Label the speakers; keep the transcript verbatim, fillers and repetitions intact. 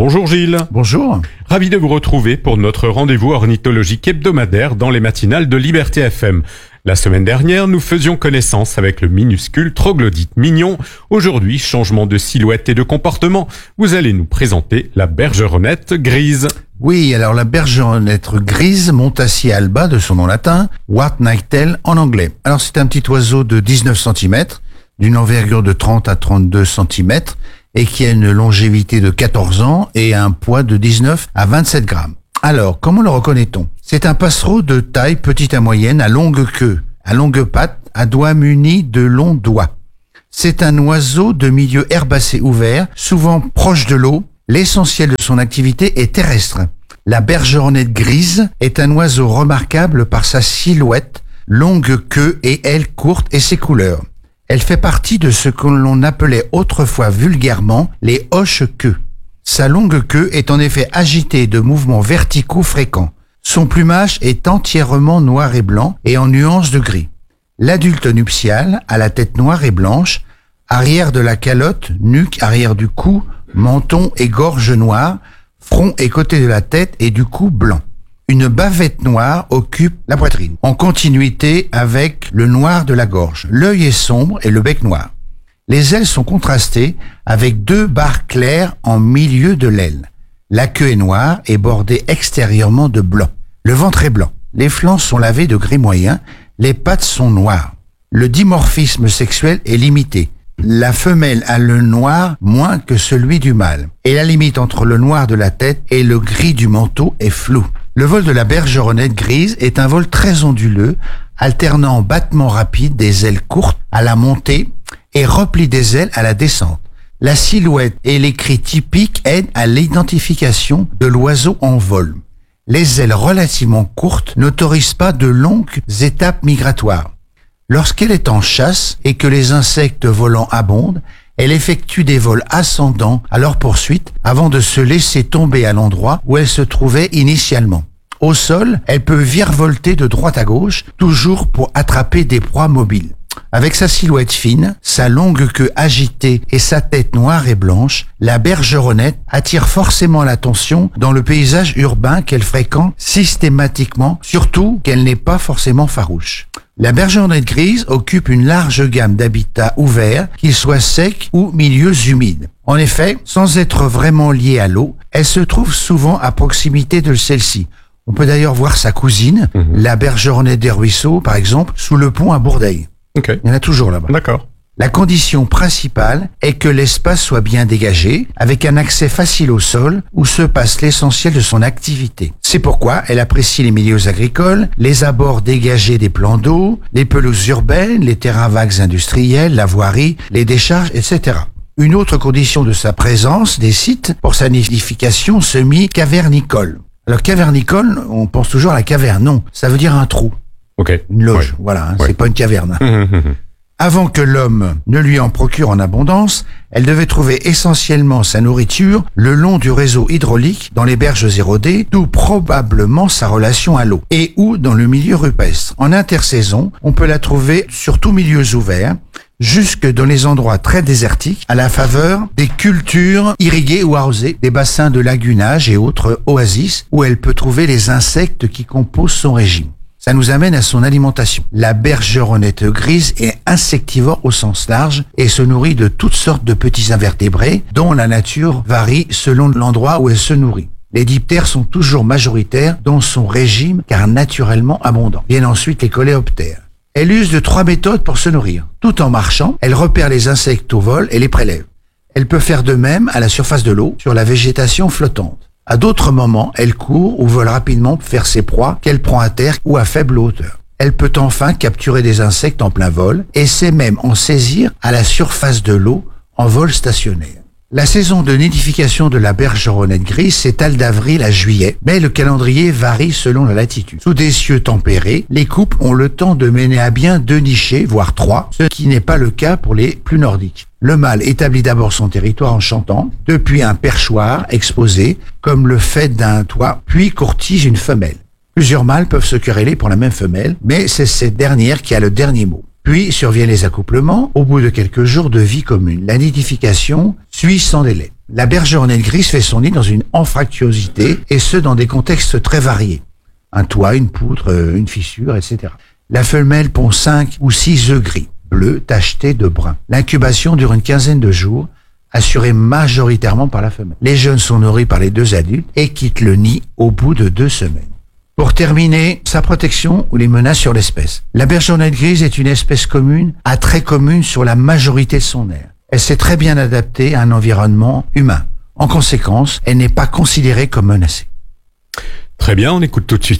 Speaker 1: Bonjour Gilles.
Speaker 2: Bonjour.
Speaker 1: Ravi de vous retrouver pour notre rendez-vous ornithologique hebdomadaire dans les matinales de Liberté F M. La semaine dernière, nous faisions connaissance avec le minuscule troglodyte mignon. Aujourd'hui, changement de silhouette et de comportement. Vous allez nous présenter la bergeronnette grise.
Speaker 2: Oui, alors la bergeronnette grise, Montassia alba de son nom latin, White-Nightail en anglais. Alors c'est un petit oiseau de dix-neuf centimètres, d'une envergure de trente à trente-deux centimètres et qui a une longévité de quatorze ans et un poids de dix-neuf à vingt-sept grammes. Alors, comment le reconnaît-on? C'est un passereau de taille petite à moyenne, à longue queue, à longue patte, à doigts munis de longs doigts. C'est un oiseau de milieu herbacé ouvert, souvent proche de l'eau. L'essentiel de son activité est terrestre. La bergeronnette grise est un oiseau remarquable par sa silhouette, longue queue et ailes courtes et ses couleurs. Elle fait partie de ce que l'on appelait autrefois vulgairement les hoche-queues. Sa longue queue est en effet agitée de mouvements verticaux fréquents. Son plumage est entièrement noir et blanc et en nuances de gris. L'adulte nuptial a la tête noire et blanche, arrière de la calotte, nuque, arrière du cou, menton et gorge noire, front et côté de la tête et du cou blanc. Une bavette noire occupe la poitrine, en continuité avec le noir de la gorge. L'œil est sombre et le bec noir. Les ailes sont contrastées avec deux barres claires en milieu de l'aile. La queue est noire et bordée extérieurement de blanc. Le ventre est blanc. Les flancs sont lavés de gris moyen. Les pattes sont noires. Le dimorphisme sexuel est limité. La femelle a le noir moins que celui du mâle. Et la limite entre le noir de la tête et le gris du manteau est floue. Le vol de la bergeronnette grise est un vol très onduleux, alternant battements rapides des ailes courtes à la montée et repli des ailes à la descente. La silhouette et les cris typiques aident à l'identification de l'oiseau en vol. Les ailes relativement courtes n'autorisent pas de longues étapes migratoires. Lorsqu'elle est en chasse et que les insectes volants abondent, elle effectue des vols ascendants à leur poursuite avant de se laisser tomber à l'endroit où elle se trouvait initialement. Au sol, elle peut virevolter de droite à gauche, toujours pour attraper des proies mobiles. Avec sa silhouette fine, sa longue queue agitée et sa tête noire et blanche, la bergeronnette attire forcément l'attention dans le paysage urbain qu'elle fréquente systématiquement, surtout qu'elle n'est pas forcément farouche. La bergeronnette grise occupe une large gamme d'habitats ouverts, qu'ils soient secs ou milieux humides. En effet, sans être vraiment liée à l'eau, elle se trouve souvent à proximité de celle-ci. On peut d'ailleurs voir sa cousine, mmh. la bergeronnette des ruisseaux, par exemple, sous le pont à Bourdeil.
Speaker 1: Okay.
Speaker 2: Il y en a toujours là-bas.
Speaker 1: D'accord.
Speaker 2: La condition principale est que l'espace soit bien dégagé, avec un accès facile au sol où se passe l'essentiel de son activité. C'est pourquoi elle apprécie les milieux agricoles, les abords dégagés des plans d'eau, les pelouses urbaines, les terrains vagues industriels, la voirie, les décharges, et cetera. Une autre condition de sa présence des sites pour sa nidification semi-cavernicole. Alors cavernicole, on pense toujours à la caverne. Non, ça veut dire un trou.
Speaker 1: Okay.
Speaker 2: Une loge,
Speaker 1: ouais.
Speaker 2: voilà, hein,
Speaker 1: ouais.
Speaker 2: c'est pas une caverne.
Speaker 1: Mmh, mmh, mmh.
Speaker 2: Avant que l'homme ne lui en procure en abondance, elle devait trouver essentiellement sa nourriture le long du réseau hydraulique dans les berges érodées, d'où probablement sa relation à l'eau, et ou dans le milieu rupestre. En intersaison, on peut la trouver sur tous milieux ouverts, jusque dans les endroits très désertiques, à la faveur des cultures irriguées ou arrosées, des bassins de lagunage et autres oasis, où elle peut trouver les insectes qui composent son régime. Ça nous amène à son alimentation. La bergeronnette grise est insectivore au sens large et se nourrit de toutes sortes de petits invertébrés dont la nature varie selon l'endroit où elle se nourrit. Les diptères sont toujours majoritaires dans son régime car naturellement abondants. Viennent ensuite les coléoptères. Elle use de trois méthodes pour se nourrir. Tout en marchant, elle repère les insectes au vol et les prélève. Elle peut faire de même à la surface de l'eau, sur la végétation flottante. À d'autres moments, elle court ou vole rapidement pour faire ses proies qu'elle prend à terre ou à faible hauteur. Elle peut enfin capturer des insectes en plein vol et sait même en saisir à la surface de l'eau en vol stationnaire. La saison de nidification de la bergeronnette grise s'étale d'avril à juillet, mais le calendrier varie selon la latitude. Sous des cieux tempérés, les couples ont le temps de mener à bien deux nichés, voire trois, ce qui n'est pas le cas pour les plus nordiques. Le mâle établit d'abord son territoire en chantant, depuis un perchoir exposé, comme le fait d'un toit, puis courtise une femelle. Plusieurs mâles peuvent se quereller pour la même femelle, mais c'est cette dernière qui a le dernier mot. Puis surviennent les accouplements au bout de quelques jours de vie commune. La nidification suit sans délai. La bergeronnette grise fait son nid dans une anfractuosité, et ce dans des contextes très variés. Un toit, une poutre, une fissure, et cetera. La femelle pond cinq ou six œufs gris, bleus, tachetés de brun. L'incubation dure une quinzaine de jours, assurée majoritairement par la femelle. Les jeunes sont nourris par les deux adultes et quittent le nid au bout de deux semaines. Pour terminer, sa protection ou les menaces sur l'espèce. La bergeronnette grise est une espèce commune à très commune sur la majorité de son aire. Elle s'est très bien adaptée à un environnement humain. En conséquence, elle n'est pas considérée comme menacée.
Speaker 1: Très bien, on écoute tout de suite